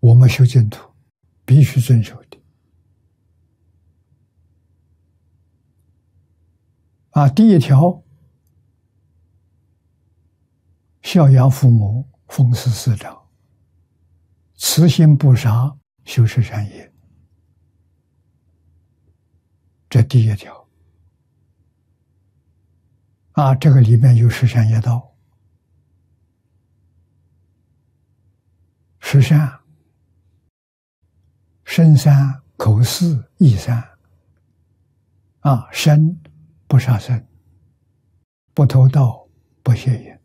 我们修净土必须遵守的。第一条，孝养父母，奉事师长，慈心不杀，修持善业。这第一条。这个里面有十善业道。十善，身三，口四，意三。身不杀生，不偷盗，不邪淫；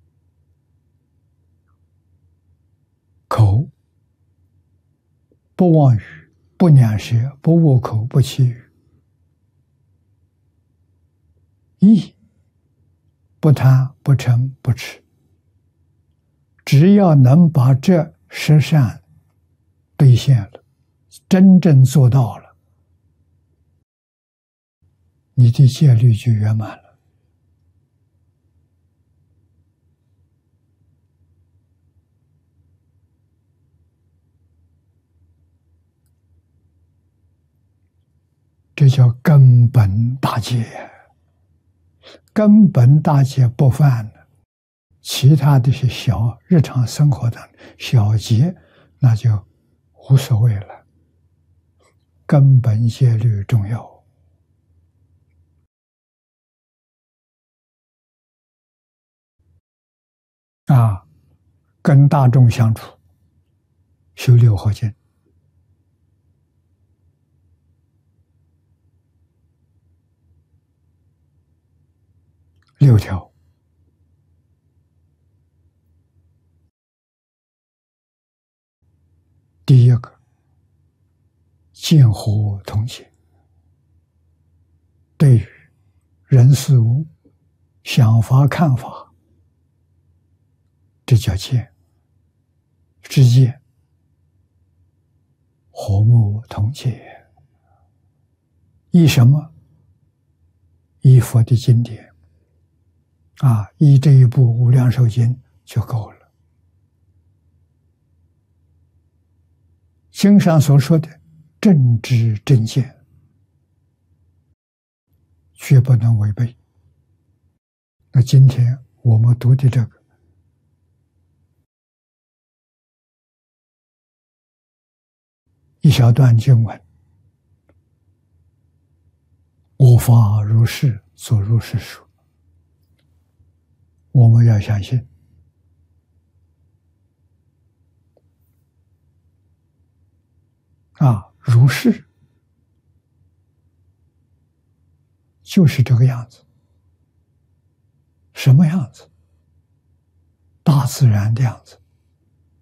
口不妄语，不两舌，不恶口，不绮语；意不贪，不嗔，不痴。只要能把这十善兑现了，真正做到了，你的戒律就圆满了。这叫根本大戒。根本大戒不犯了，其他的些小日常生活的小节，那就无所谓了。根本戒律重要。跟大众相处，修六合敬。6条。第一个，见和同解，对于人事物想法看法，这叫见。知见，和睦同解。依什么？依佛的经典。依这一部《无量寿经》就够了。经上所说的正知正见，绝不能违背。那今天我们读的这个，一小段经文，我法如是，所如是说。我们要相信，如是就是这个样子。什么样子？大自然的样子。